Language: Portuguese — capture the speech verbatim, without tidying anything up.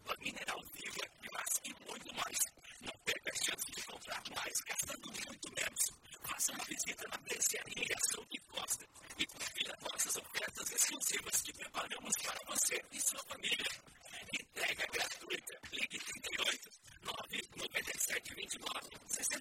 água mineral Viva, mas e muito mais. Não perca a chance de comprar mais, gastando muito menos. Faça uma visita na B